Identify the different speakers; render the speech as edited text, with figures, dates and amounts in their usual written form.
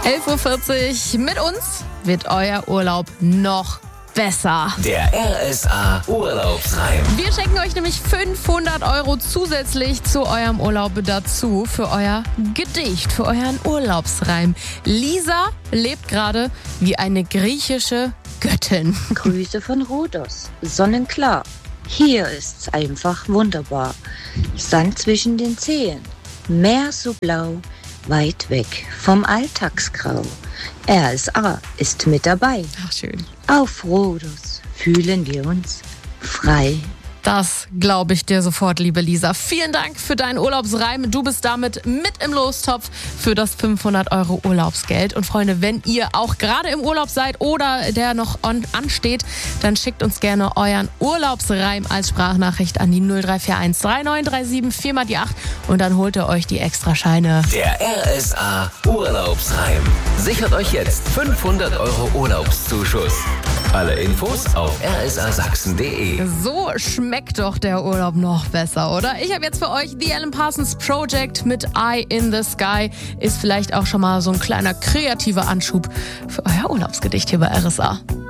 Speaker 1: 11:40 Uhr. Mit uns wird euer Urlaub noch besser.
Speaker 2: Der RSA Urlaubsreim.
Speaker 1: Wir schenken euch nämlich 500 € zusätzlich zu eurem Urlaub dazu für euer Gedicht, für euren Urlaubsreim. Lisa lebt gerade wie eine griechische Göttin.
Speaker 3: Grüße von Rhodos. Sonnenklar. Hier ist's einfach wunderbar. Sand zwischen den Zehen. Meer so blau, weit weg vom Alltagsgrau. RSA ist mit dabei.
Speaker 1: Ach, schön.
Speaker 3: Auf Rhodos fühlen wir uns frei.
Speaker 1: Das glaube ich dir sofort, liebe Lisa. Vielen Dank für deinen Urlaubsreim. Du bist damit mit im Lostopf für das 500 € Urlaubsgeld. Und Freunde, wenn ihr auch gerade im Urlaub seid oder der noch ansteht, dann schickt uns gerne euren Urlaubsreim als Sprachnachricht an die 0341 3937 4x8 und dann holt ihr euch die Extrascheine.
Speaker 2: Der RSA Urlaubsreim. Sichert euch jetzt 500 € Urlaubszuschuss. Alle Infos auf rsasachsen.de.
Speaker 1: So schmeckt doch der Urlaub noch besser, oder? Ich habe jetzt für euch The Alan Parsons Project mit Eye in the Sky. Ist vielleicht auch schon mal so ein kleiner kreativer Anschub für euer Urlaubsgedicht hier bei RSA.